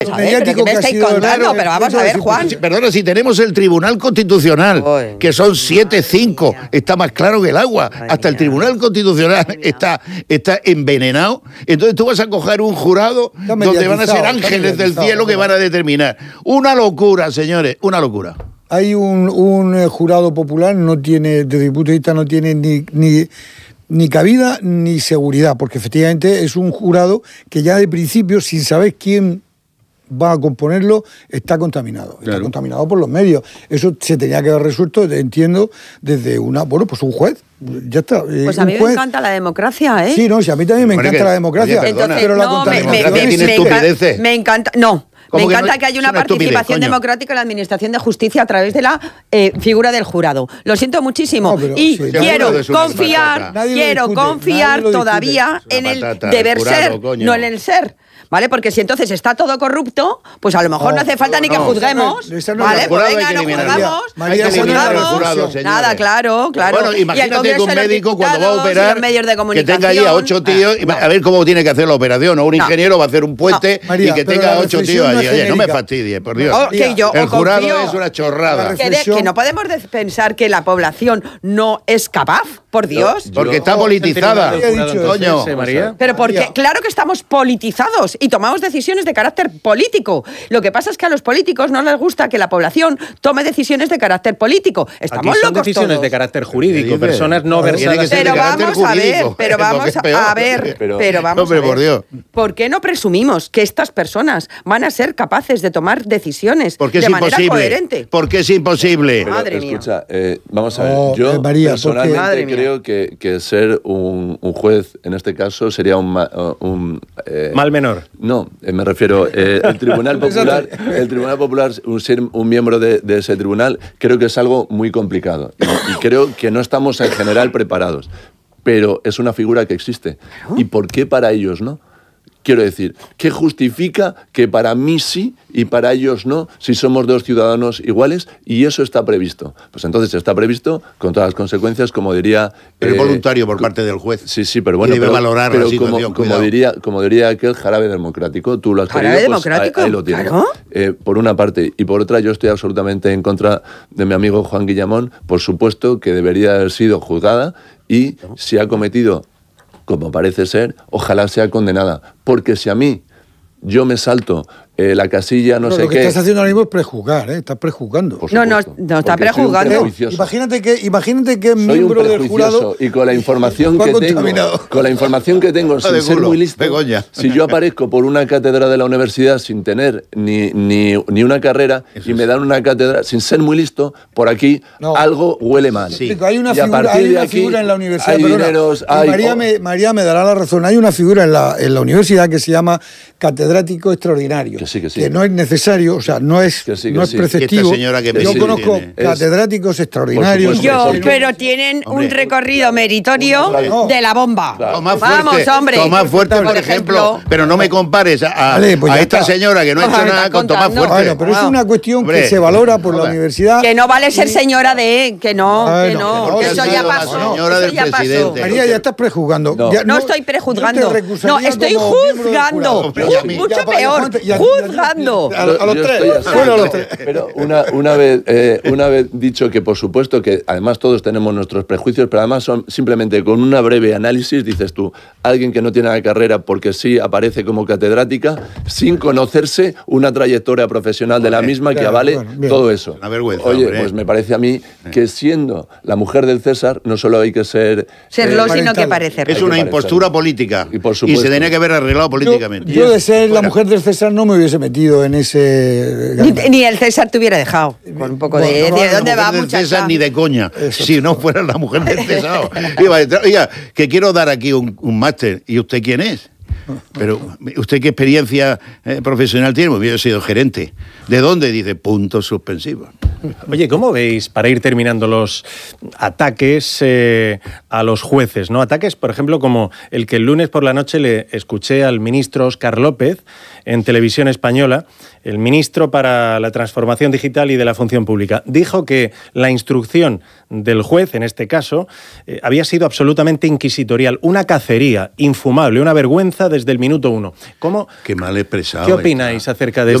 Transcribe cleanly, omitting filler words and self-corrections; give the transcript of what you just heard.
¿Pero qué me estáis contando? Pero vamos a ver, Juan. Perdona, si tenemos el Tribunal Constitucional, que son 7-5, está más claro que el agua. Hasta el Tribunal Constitucional está envenenado. Entonces tú vas a coger un jurado donde van a ser ángeles del cielo que van a determinar. Una locura, señores, una locura. Hay un jurado popular, desde mi punto de vista, no tiene ni cabida ni seguridad, porque efectivamente es un jurado que ya de principio, sin saber quién va a componerlo, está contaminado. Claro. Está contaminado por los medios. Eso se tenía que haber resuelto, entiendo, desde un juez. Ya está. Pues a mí me encanta la democracia, ¿eh? Sí, no, sí, a mí también me encanta la democracia. Entonces, pero la contaminación tiene estupideces. Me encanta, me encanta que haya una participación democrática en la administración de justicia a través de la figura del jurado. Lo siento muchísimo. Quiero confiar todavía en el deber ser, no en el ser. ¿Vale? Porque si entonces está todo corrupto, pues a lo mejor no hace falta ni que juzguemos. ¿Vale? Pues venga, no juzgamos. Nada, claro. Bueno, imagínate que un médico cuando va a operar que tenga allí a 8 tíos y a ver cómo tiene que hacer la operación. O un ingeniero va a hacer un puente y que tenga a 8 tíos allí. Oye, no me fastidies, por Dios. El jurado es una chorrada. Que no podemos pensar que la población no es capaz, por Dios. Porque está politizada. Coño. Pero porque, claro que estamos politizados y tomamos decisiones de carácter político. Lo que pasa es que a los políticos no les gusta que la población tome decisiones de carácter político. Estamos Aquí son locos decisiones todos. de carácter jurídico, personas no versadas. Pero vamos a ver, por Dios. ¿Por qué no presumimos que estas personas van a ser capaces de tomar decisiones de manera coherente? ¿Por qué es imposible? Madre mía. Escucha, vamos a ver, yo personalmente creo que ser un juez en este caso sería un mal menor. No, me refiero, el Tribunal Popular, ser un miembro de ese tribunal, creo que es algo muy complicado. Y creo que no estamos en general preparados. Pero es una figura que existe. ¿Y por qué para ellos no? Quiero decir, ¿qué justifica que para mí sí y para ellos no, si somos dos ciudadanos iguales? Y eso está previsto. Pues entonces está previsto con todas las consecuencias, como diría... Pero es voluntario por parte del juez. Sí, pero bueno... Y debe valorar la situación, como diría aquel jarabe democrático, tú lo has querido, pues ahí lo tienes. Claro. Por una parte. Y por otra, yo estoy absolutamente en contra de mi amigo Juan Guillamón. Por supuesto que debería haber sido juzgada y si ha cometido... como parece ser, ojalá sea condenada. Porque si a mí, yo me salto la casilla, no sé qué... Lo que estás haciendo ahora mismo es prejuzgar, ¿eh? Estás prejuzgando. No está prejuzgando. Imagínate que es miembro del jurado... Y con la información que tengo, sin ser muy listo, si yo aparezco por una cátedra de la universidad sin tener ni una carrera y me dan una cátedra, sin ser muy listo, por aquí algo huele mal. Sí. Hay una figura en la universidad, María me dará la razón, hay una figura en la universidad que se llama catedrático extraordinario. Que no es necesario, o sea, no es preceptivo. Yo conozco catedráticos extraordinarios. Pero tienen un recorrido meritorio de la bomba. Vamos, hombre. Tomás Fuerte, por ejemplo. Pero no me compares a esta señora que no ha hecho nada con Tomás Fuerte. Bueno, pero es una cuestión que se valora por la universidad. Que no vale ser señora de... Que eso ya pasó. Señora del presidente. María, ya estás prejuzgando. No estoy prejuzgando. No, estoy juzgando. Mucho peor. Juzgando. A los tres. Pero una vez dicho que por supuesto que además todos tenemos nuestros prejuicios, pero además son simplemente con una breve análisis, dices tú, alguien que no tiene la carrera porque sí aparece como catedrática, sin conocerse una trayectoria profesional de la misma que avale todo eso. Una vergüenza. Oye, pues me parece a mí que siendo la mujer del César, no solo hay que serlo, sino que parecer. Es una impostura política. Y se tenía que haber arreglado políticamente. Yo de ser la mujer del César no me hubiese metido en ese... Ni el César te hubiera dejado. Con un poco de ¿dónde va, muchacha? César ni de coña. Si no fuera la mujer del César. Oiga, que quiero dar aquí un máster. ¿Y usted quién es? Pero, ¿usted qué experiencia profesional tiene? Pues yo he sido gerente. ¿De dónde? Dice, puntos suspensivos. Oye, ¿cómo veis, para ir terminando, los ataques a los jueces, ¿no? Ataques, por ejemplo, como el que el lunes por la noche le escuché al ministro Óscar López en Televisión Española, el ministro para la Transformación Digital y de la Función Pública. Dijo que la instrucción del juez, en este caso, había sido absolutamente inquisitorial, una cacería infumable, una vergüenza desde el minuto 1. ¿Cómo? Qué mal expresado. ¿Qué opináis acerca de